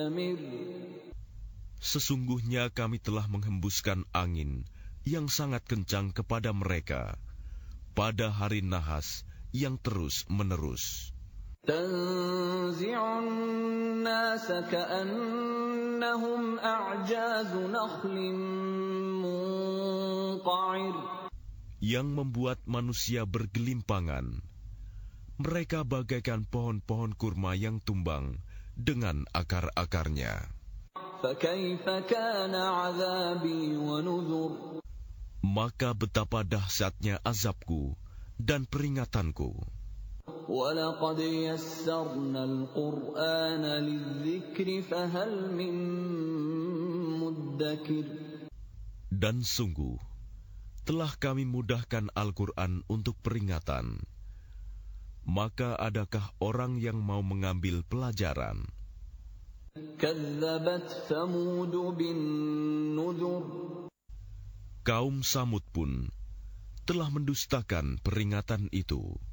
Sesungguhnya kami telah menghembuskan angin yang sangat kencang kepada mereka pada hari nahas yang terus-menerus. Tanzi'un nasa ka'annahum a'jazu nakhlin munqa'ir, yang membuat manusia bergelimpangan. Mereka bagaikan pohon-pohon kurma yang tumbang dengan akar-akarnya. Fakaifa kana 'adzabi wa nuzur, maka betapa dahsyatnya azabku dan peringatanku. وَلَقَدْ يَسَّرْنَا الْقُرْآنَ لِلذِّكْرِ فَهَلْ مِن مُّدَّكِرٍ. Dan sungguh, telah kami mudahkan Al-Quran untuk peringatan. Maka adakah orang yang mau mengambil pelajaran? كَذَّبَتْ ثَمُودُ بِالنُّذُرِ. Kaum Samud pun telah mendustakan peringatan itu.